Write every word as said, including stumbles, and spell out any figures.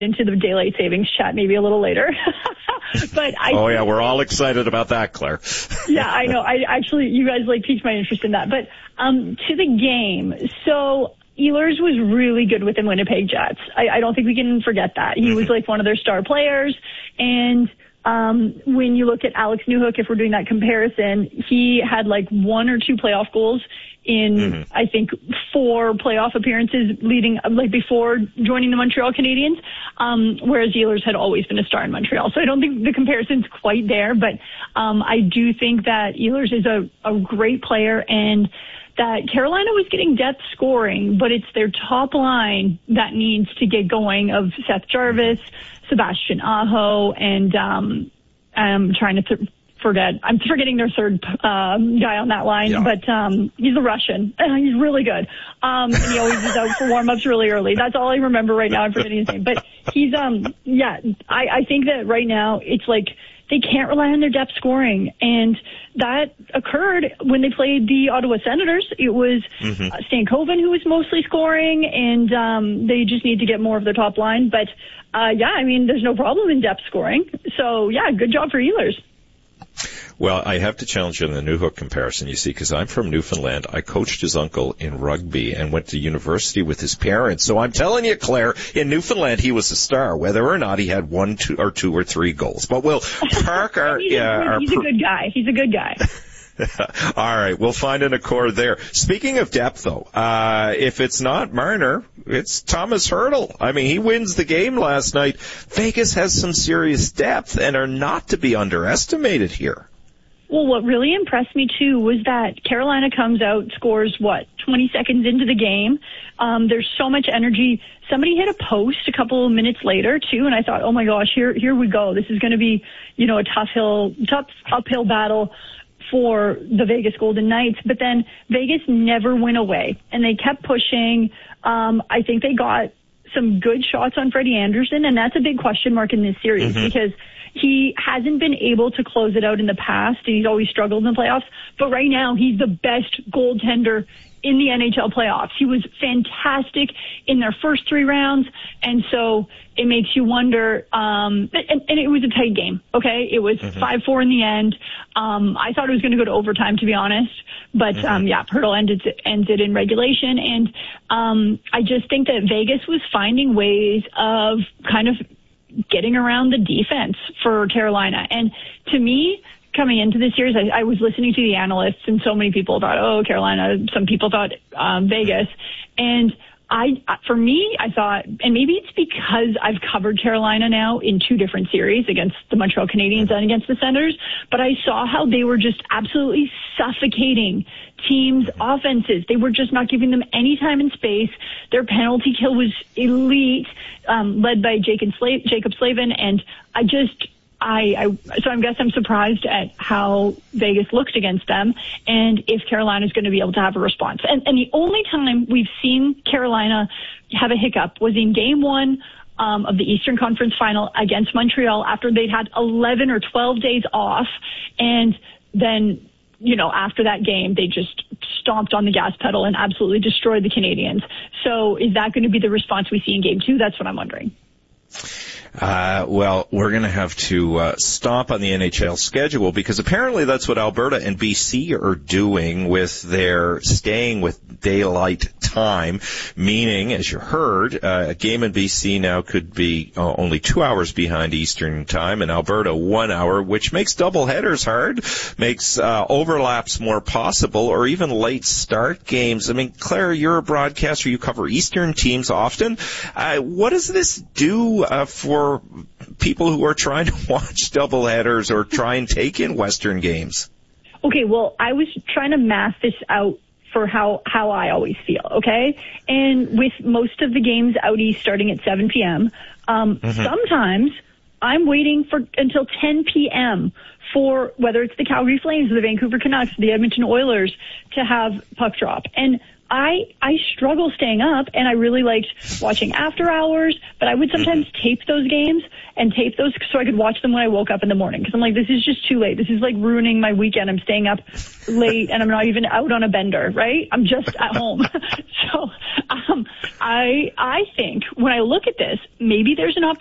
into the daylight savings chat maybe a little later. But I oh yeah, we're all excited about that, Claire. Yeah, I know. I actually, you guys like piqued my interest in that. But um, to the game, so Ehlers was really good with the Winnipeg Jets. I, I don't think we can forget that. He mm-hmm. was like one of their star players. And um, when you look at Alex Newhook, if we're doing that comparison, he had like one or two playoff goals in, mm-hmm. I think, four playoff appearances leading, like before joining the Montreal Canadiens, um, whereas Ehlers had always been a star in Montreal. So I don't think the comparison's quite there, but um, I do think that Ehlers is a, a great player, and that Carolina was getting depth scoring, but it's their top line that needs to get going of Seth Jarvis, Sebastian Aho, and um, I'm trying to th- forget. I'm forgetting their third uh, guy on that line, yeah. but um, he's a Russian. He's really good. Um, and he always is out for warm-ups really early. That's all I remember right now. I'm forgetting his name. But he's, um, yeah, I, I think that right now it's like they can't rely on their depth scoring. And that occurred when they played the Ottawa Senators. It was mm-hmm. uh, Stankoven who was mostly scoring, and um, they just need to get more of their top line. But, uh, yeah, I mean, there's no problem in depth scoring. So, yeah, good job for Ehlers. Well, I have to challenge you on the Newhook comparison, you see, because I'm from Newfoundland. I coached his uncle in rugby and went to university with his parents. So I'm telling you, Claire, in Newfoundland, he was a star, whether or not he had one, two, or two or three goals. But we'll park our... he's, a, uh, our he's a good guy. He's a good guy. All right, we'll find an accord there. Speaking of depth, though, uh, if it's not Marner, it's Thomas Hertl. I mean, he wins the game last night. Vegas has some serious depth and are not to be underestimated here. Well, what really impressed me, too, was that Carolina comes out, scores, what, twenty seconds into the game. Um, there's so much energy. Somebody hit a post a couple of minutes later, too, and I thought, oh, my gosh, here here we go. This is going to be, you know, a tough hill, tough uphill battle for the Vegas Golden Knights. But then Vegas never went away, and they kept pushing. Um, I think they got some good shots on Freddie Anderson, and that's a big question mark in this series mm-hmm. because he hasn't been able to close it out in the past, and he's always struggled in the playoffs. But right now, he's the best goaltender in the N H L playoffs. He was fantastic in their first three rounds, and so it makes you wonder. Um, and, and it was a tight game, okay? It was mm-hmm. five four in the end. Um, I thought it was going to go to overtime, to be honest. But, mm-hmm. um, yeah, Hertl ended, ended in regulation. And um, I just think that Vegas was finding ways of kind of getting around the defense for Carolina. And to me, coming into this series, I, I was listening to the analysts, and so many people thought, oh, Carolina. Some people thought um, Vegas. And I, for me, I thought, and maybe it's because I've covered Carolina now in two different series against the Montreal Canadiens and against the Senators, but I saw how they were just absolutely suffocating teams' offenses. They were just not giving them any time and space. Their penalty kill was elite, um, led by Jacob Sla- Jacob Slavin, and I just... I, I, so I guess I'm surprised at how Vegas looked against them, and if Carolina's going to be able to have a response. And, and the only time we've seen Carolina have a hiccup was in game one um, of the Eastern Conference Final against Montreal after they'd had eleven or twelve days off, and then, you know, after that game, they just stomped on the gas pedal and absolutely destroyed the Canadiens. So is that going to be the response we see in game two? That's what I'm wondering. Uh, well, we're going to have to uh, stomp on the N H L schedule because apparently that's what Alberta and B C are doing with their staying with daylight time, meaning, as you heard, uh, a game in B C now could be uh, only two hours behind Eastern time, and Alberta one hour, which makes double headers hard, makes uh, overlaps more possible, or even late start games. I mean, Claire, you're a broadcaster. You cover Eastern teams often. Uh, what does this do uh, for people who are trying to watch doubleheaders or try and take in Western games? Okay, well, I was trying to math this out for how, how I always feel, okay? And with most of the games out east starting at seven p.m., um, mm-hmm. sometimes I'm waiting for until ten p.m. for whether it's the Calgary Flames or the Vancouver Canucks or the Edmonton Oilers to have puck drop. And I I struggle staying up, and I really liked watching After Hours, but I would sometimes mm-hmm. tape those games and tape those so I could watch them when I woke up in the morning, because I'm like, this is just too late. This is like ruining my weekend. I'm staying up late, and I'm not even out on a bender, right? I'm just at home. So um, I I think when I look at this, maybe there's an opportunity